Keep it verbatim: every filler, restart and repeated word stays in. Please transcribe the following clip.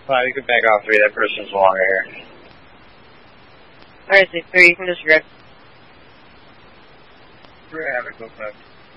Five, you can back off three. That person's no longer here. Alright, six three, you can disregard. Three, have it, go five.